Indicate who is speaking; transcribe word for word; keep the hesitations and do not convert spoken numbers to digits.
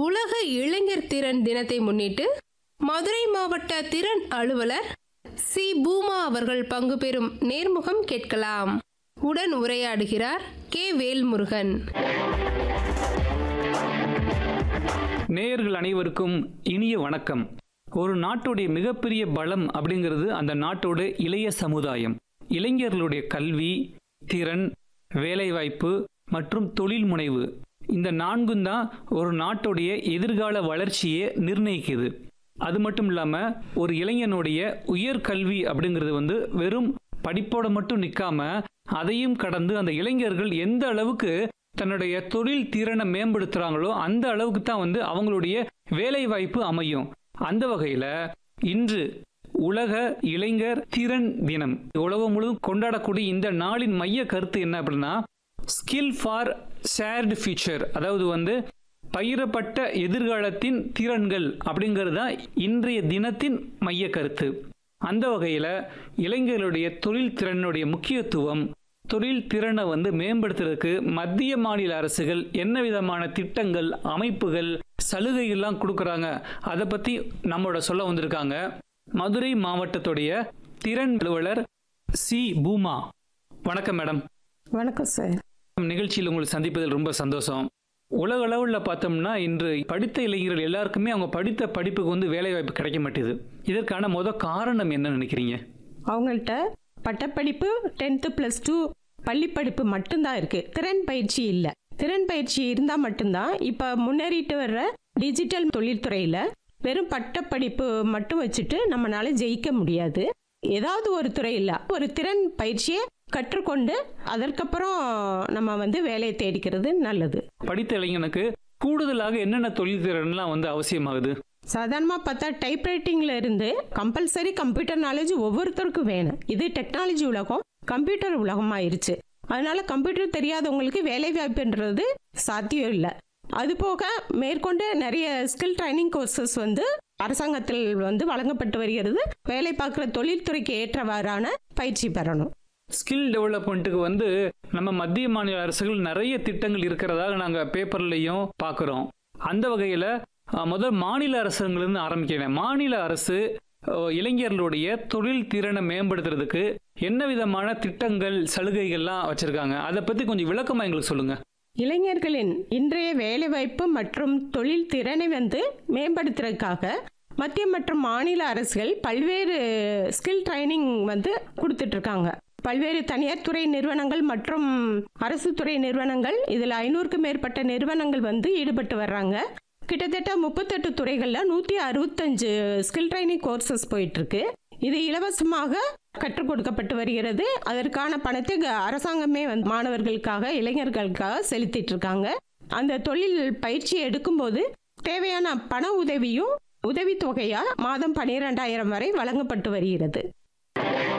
Speaker 1: உலக இளைஞர் திறன் தினத்தை முன்னிட்டு மதுரை மாவட்ட திறன் அலுவலர் சி பூமா அவர்கள் பங்கு பெறும் நேர்முகம் கேட்கலாம். உடன் உரையாடுகிறார் கே வேல்முருகன்.
Speaker 2: நேயர்கள் அனைவருக்கும் இனிய வணக்கம். ஒரு நாட்டுடைய மிகப்பெரிய பலம் அப்படிங்கிறது அந்த நாட்டோட இளைய சமுதாயம். இளைஞர்களுடைய கல்வி, திறன், வேலைவாய்ப்பு மற்றும் தொழில் முனைவு, இந்த நான்கும் தான் ஒரு நாட்டுடைய எதிர்கால வளர்ச்சியை நிர்ணயிக்குது. அது மட்டும் இல்லாமல் ஒரு இளைஞனுடைய உயர்கல்வி அப்படிங்கிறது வந்து வெறும் படிப்போட மட்டும் நிற்காம அதையும் கடந்து அந்த இளைஞர்கள் எந்த அளவுக்கு தன்னுடைய தொழில் திறனை மேம்படுத்துகிறாங்களோ அந்த அளவுக்கு தான் வந்து அவங்களுடைய வேலை வாய்ப்பு அமையும். அந்த வகையில் இன்று உலக இளைஞர் திறன் தினம். உலகம் முழுவதும் கொண்டாடக்கூடிய இந்த நாளின் மைய கருத்து என்ன அப்படின்னா, ஸ்கில் ஃபார் ஷேர்டு ஃபியூச்சர், அதாவது வந்து பகிரப்பட்ட எதிர்காலத்தின் திறன்கள் அப்படிங்கிறது தான் இன்றைய தினத்தின் மைய கருத்து. அந்த வகையில் இளைஞர்களுடைய தொழில் திறனுடைய முக்கியத்துவம், தொழில் திறனை வந்து மேம்படுத்துறதுக்கு மத்திய மாநில அரசுகள் என்ன விதமான திட்டங்கள், அமைப்புகள், சலுகைகள்லாம் கொடுக்குறாங்க, அதை பற்றி நம்மளோட சொல்ல வந்திருக்காங்க மதுரை மாவட்டத்துடைய திறன் அலுவலர் சி பூமா. வணக்கம் மேடம்.
Speaker 3: வணக்கம் சார்.
Speaker 2: நிகழ்ச்சியில் உங்களை சந்திப்பதில் ரொம்ப சந்தோஷம். உலக அளவில் பார்த்தோம்னா இன்று படித்த இளைஞர்கள் எல்லாருக்குமே அவங்க படித்த படிப்புக்கு வந்து வேலை வாய்ப்பு கிடைக்க மாட்டேது. இதற்கான முத காரணம் என்ன நினைக்கிறீங்க?
Speaker 3: அவங்கள்ட்ட பட்டப்படிப்பு டென்த்து ப்ளஸ் டூ பள்ளிப்படிப்பு மட்டும்தான் இருக்குது, திறன் பயிற்சி இல்லை. திறன் பயிற்சி இருந்தால் மட்டும்தான் இப்போ முன்னேறிட்டு வர்ற டிஜிட்டல் தொழில்துறையில் வெறும் பட்டப்படிப்பு மட்டும் வச்சுட்டு நம்மளால ஜெயிக்க முடியாது. ஏதாவது ஒரு துறையில் ஒரு திறன் பயிற்சியை கற்றுக்கொண்டு அதற்கப்புறம் நம்ம வந்து வேலையை தேடிக்கிறது நல்லது.
Speaker 2: படித்த இளைஞனுக்கு கூடுதலாக என்னென்ன தொழில் திறன்லாம் வந்து அவசியமாகுது?
Speaker 3: சாதாரணமாக பார்த்தா டைப்ரைட்டிங்கில் இருந்து கம்பல்சரி கம்ப்யூட்டர் நாலேஜ் ஒவ்வொருத்தருக்கும் வேணும். இது டெக்னாலஜி உலகம், கம்ப்யூட்டர் உலகம் ஆயிடுச்சு. அதனால கம்ப்யூட்டர் தெரியாதவங்களுக்கு வேலை வாய்ப்புன்றது சாத்தியம் இல்லை. அது போக மேற்கொண்டு நிறைய ஸ்கில் ட்ரைனிங் கோர்சஸ் வந்து அரசாங்கத்தில் வந்து வழங்கப்பட்டு வருகிறது. வேலை பார்க்குற தொழில்துறைக்கு ஏற்றவாறான பயிற்சி பெறணும்.
Speaker 2: ஸ்கில் டெவலப்மெண்ட்டுக்கு வந்து நம்ம மத்திய மாநில அரசுகள் நிறைய திட்டங்கள் இருக்கிறதாக நாங்கள் பேப்பர்லையும் பார்க்குறோம். அந்த வகையில் முதல் மாநில அரசுகளிலிருந்து ஆரம்பிக்கிறேன். மாநில அரசு இளைஞர்களுடைய தொழில் திறனை மேம்படுத்துறதுக்கு என்ன விதமான திட்டங்கள், சலுகைகள்லாம் வச்சிருக்காங்க, அதை பற்றி கொஞ்சம் விளக்கமாக எங்களுக்கு சொல்லுங்க.
Speaker 3: இளைஞர்களின் இன்றைய வேலைவாய்ப்பு மற்றும் தொழில் திறனை வந்து மேம்படுத்துறதுக்காக மத்திய மற்றும் மாநில அரசுகள் பல்வேறு ஸ்கில் ட்ரைனிங் வந்து கொடுத்துட்டு இருக்காங்க. பல்வேறு தனியார் துறை நிறுவனங்கள் மற்றும் அரசு துறை நிறுவனங்கள், இதில் ஐநூறுக்கும் மேற்பட்ட நிறுவனங்கள் வந்து ஈடுபட்டு வர்றாங்க. கிட்டத்தட்ட முப்பத்தெட்டு துறைகளில் நூற்றி அறுபத்தஞ்சு ஸ்கில் ட்ரைனிங் கோர்சஸ் போயிட்டுருக்கு. இது இலவசமாக கற்றுக் கொடுக்கப்பட்டு வருகிறது. அதற்கான பணத்தை அரசாங்கமே வந்து மாணவர்களுக்காக, இளைஞர்களுக்காக செலுத்திட்டு இருக்காங்க. அந்த தொழில் பயிற்சி எடுக்கும்போது தேவையான பண உதவியும் உதவித்தொகையாக மாதம் பன்னிரெண்டாயிரம் வரை வழங்கப்பட்டு வருகிறது.